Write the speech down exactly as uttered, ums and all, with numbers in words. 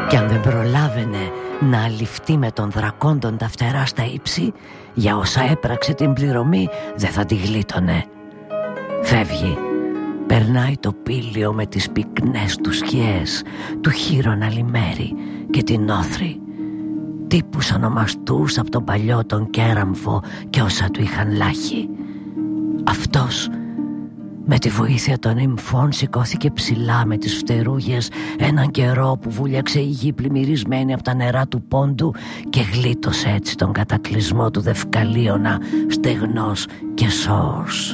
Κι αν δεν προλάβαινε να αληφθεί με τον δρακόντον τα φτερά στα ύψη, για όσα έπραξε την πληρωμή δεν θα τη γλίτωνε. Φεύγει. Περνάει το πήλιο με τις πυκνές του σκιές, του χείρονα λιμέρι και την όθρη, τύπους ονομαστούς από τον παλιό τον Κέραμφο και όσα του είχαν λάχει. Αυτός με τη βοήθεια των νυμφών σηκώθηκε ψηλά με τις φτερούγες έναν καιρό που βούλιαξε η γη πλημμυρισμένη από τα νερά του πόντου και γλίτωσε έτσι τον κατακλυσμό του Δευκαλίωνα στεγνός και σώος.